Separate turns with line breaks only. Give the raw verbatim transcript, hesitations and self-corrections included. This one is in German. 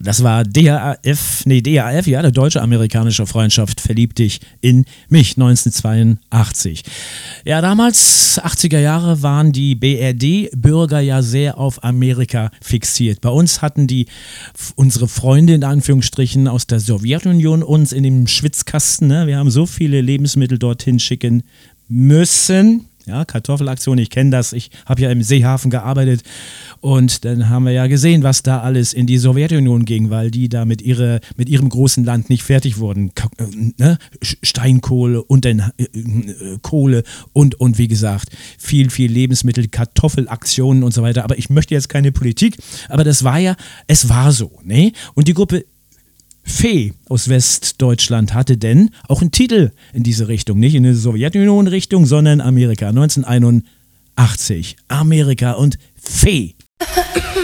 Das war D A F, nee, D A F, ja, der Deutsche-Amerikanische Freundschaft, verlieb dich in mich, neunzehnhundertzweiundachtzig. Ja, damals, achtziger Jahre, waren die B R D-Bürger ja sehr auf Amerika fixiert. Bei uns hatten die, unsere Freunde in Anführungsstrichen aus der Sowjetunion uns in dem Schwitzkasten, ne? Wir haben so viele Lebensmittel dorthin schicken müssen. Ja, Kartoffelaktion, ich kenne das, ich habe ja im Seehafen gearbeitet und dann haben wir ja gesehen, was da alles in die Sowjetunion ging, weil die da mit, ihre, mit ihrem großen Land nicht fertig wurden. Ka- äh, ne? Steinkohle und dann äh, äh, Kohle und, und wie gesagt, viel, viel Lebensmittel, Kartoffelaktionen und so weiter. Aber ich möchte jetzt keine Politik, aber das war ja, es war so, ne? Und die Gruppe Fee aus Westdeutschland hatte denn auch einen Titel in diese Richtung, nicht in die Sowjetunion-Richtung, sondern Amerika, neunzehnhunderteinundachtzig. Amerika und Fee.